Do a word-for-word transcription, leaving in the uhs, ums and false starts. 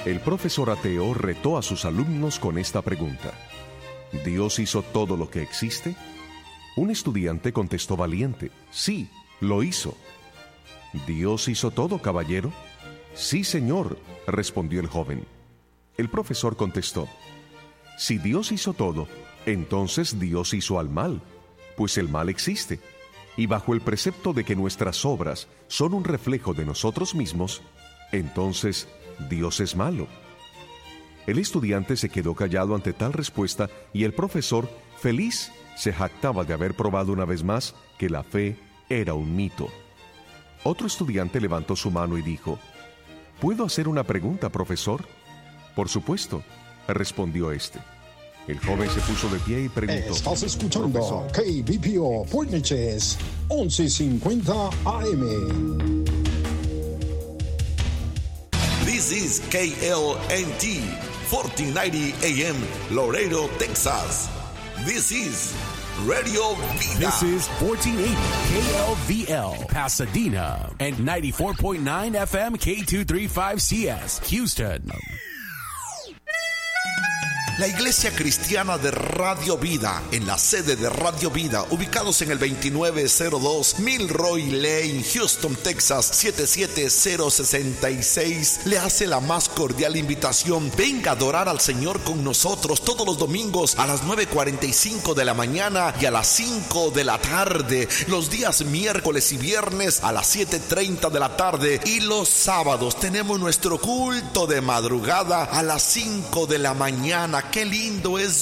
El profesor ateo retó a sus alumnos con esta pregunta: ¿Dios hizo todo lo que existe? Un estudiante contestó valiente: sí, lo hizo. ¿Dios hizo todo, caballero? Sí, señor, respondió el joven. El profesor contestó: si Dios hizo todo, entonces Dios hizo al mal, pues el mal existe, y bajo el precepto de que nuestras obras son un reflejo de nosotros mismos, entonces Dios es malo. El estudiante se quedó callado ante tal respuesta y el profesor, feliz, se jactaba de haber probado una vez más que la fe era un mito. Otro estudiante levantó su mano y dijo: ¿puedo hacer una pregunta, profesor? Por supuesto, respondió este. El joven se puso de pie y preguntó: Estás escuchando K B P O Portneches once cincuenta A M. This is K L N T fourteen ninety A M Laredo, Texas. This is Radio Vida. This is fourteen eighty K L V L Pasadena and ninety-four point nine F M K two thirty-five C S Houston. La Iglesia Cristiana de Radio Vida, en la sede de Radio Vida, ubicados en el veintinueve cero dos Milroy Lane, Houston, Texas, siete siete cero seis seis, le hace la más cordial invitación. Venga a adorar al Señor con nosotros todos los domingos a las nueve cuarenta y cinco de la mañana y a las cinco de la tarde, los días miércoles y viernes a las siete treinta de la tarde, y los sábados tenemos nuestro culto de madrugada a las cinco de la mañana. Qué lindo es